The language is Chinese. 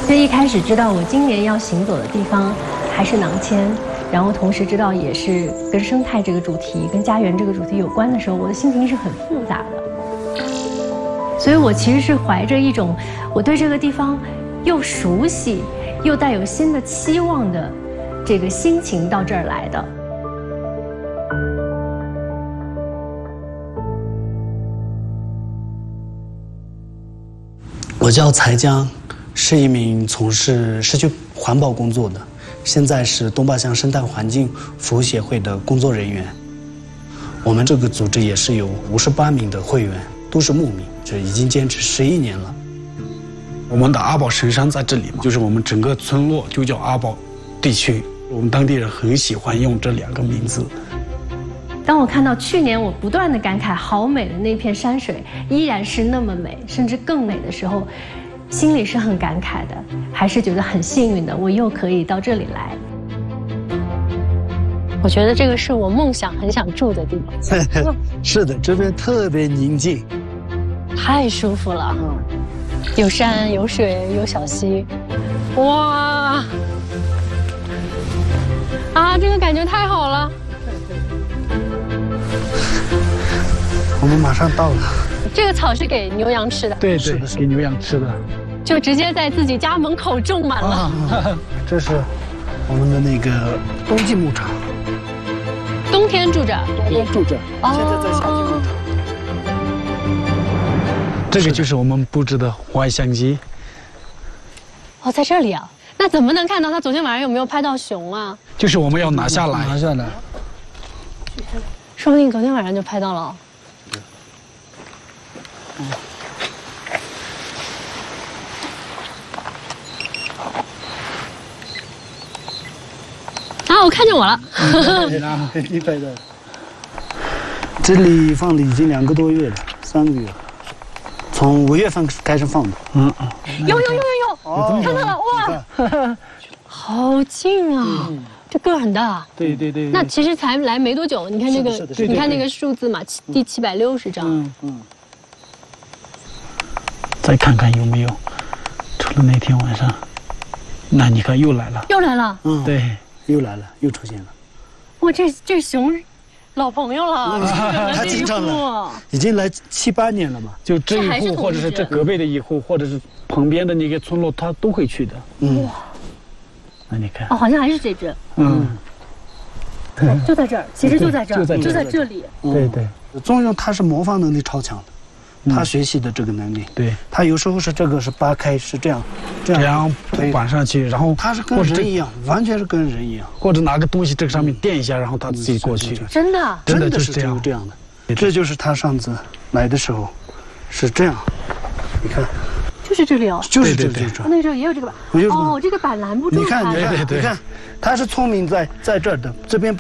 所以一开始知道我今年要行走的地方还是囊谦，然后同时知道也是跟生态这个主题、跟家园这个主题有关的时候，我的心情是很复杂的。所以我其实是怀着一种我对这个地方又熟悉又带有新的期望的这个心情到这儿来的。 我叫才江，是一名从事社区环保工作的，现在是东坝乡生态环境服务协会的工作人员。我们这个组织也是有58名的会员，都是牧民，这已经坚持11年了。 我们的阿宝神山在这里嘛，就是我们整个村落就叫阿宝地区，我们当地人很喜欢用这2个名字。 当我看到去年我不断的感慨好美的那片山水依然是那么美，甚至更美的时候，心里是很感慨的，还是觉得很幸运的，我又可以到这里来。我觉得这个是我梦想很想住的地方。 是的，这边特别宁静， 太舒服了。有山有水有小溪，哇！啊，这个感觉太好了。 我们马上到了。 这个草是给牛羊吃的？ 对对，给牛羊吃的。 就直接在自己家门口种满了。 这是我们的那个冬季牧场。 冬天住着， 冬天住着，现在在夏季牧场。 这个就是我们布置的户外相机。 哦，在这里啊？那怎么能看到他昨天晚上有没有拍到熊啊？ 就是我们要拿下来， 说不定昨天晚上就拍到了。啊，我看见我了。 你拍的。这里放了已经2个多月了，3个月了。从5月份开始放的。 有，看到了，哇，好近啊！这个很大。对。那其实才来没多久，你看那个，你看那个数字嘛，第760张。 再看看有没有，除了那天晚上，那你看又来了。 又来了。 对， 又来了，又出现了。 哇，这熊。老朋友了， 他经常来，已经来7、8年了嘛。 就这一户，或者是这隔壁的一户，或者是旁边的那个村落，他都会去的。 哇， 那你看， 哦，好像还是这只。就在这儿，其实就在这儿，就在这里。 对。 棕熊它是模仿能力超强的，它学习的这个能力。 对， 它有时候是这个是扒开，是这样绑上去，然后它是跟人一样，完全是跟人一样， 或者拿个东西这个上面垫一下，然后它自己过去。 真的是这样的。这就是它上次来的时候，是这样，你看， 就是这里哦， 就是这里。 那个时候也有这个板，哦，这个板拦不住它。 你看，它是聪明在这儿的，这边